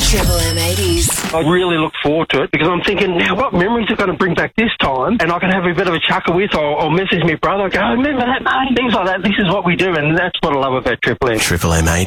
Triple M80s. I really look forward to it because I'm thinking, now what memories are going to bring back this time? And I can have a bit of a chuckle with or message my brother, go, remember that, mate? Things like that. This is what we do, and that's what I love about Triple M. Triple M80.